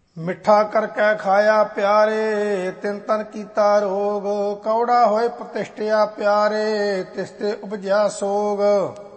ਮਿੱਠਾ ਕਰਕੇ ਖਾਇਆ ਪਿਆਰੇ, ਤਿਨ ਤਨ ਕੀਤਾ ਰੋਗ। ਕੌੜਾ ਹੋਏ ਪ੍ਰਤਿਸ਼ਠਿਆ ਪਿਆਰੇ, ਤਿਸ ਤੇ ਉਪਜਿਆ ਸੋਗ।